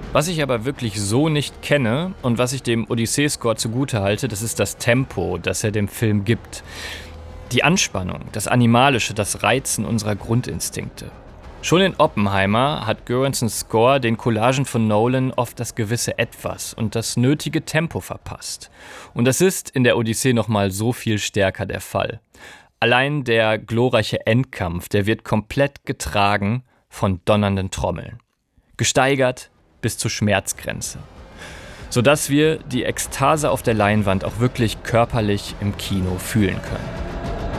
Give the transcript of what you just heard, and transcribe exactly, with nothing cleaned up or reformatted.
Was ich aber wirklich so nicht kenne und was ich dem Odyssee-Score zugute halte, das ist das Tempo, das er dem Film gibt. Die Anspannung, das Animalische, das Reizen unserer Grundinstinkte. Schon in Oppenheimer hat Göranssons Score den Collagen von Nolan oft das gewisse Etwas und das nötige Tempo verpasst. Und das ist in der Odyssee nochmal so viel stärker der Fall. Allein der glorreiche Endkampf, der wird komplett getragen von donnernden Trommeln. Gesteigert bis zur Schmerzgrenze. Sodass wir die Ekstase auf der Leinwand auch wirklich körperlich im Kino fühlen können.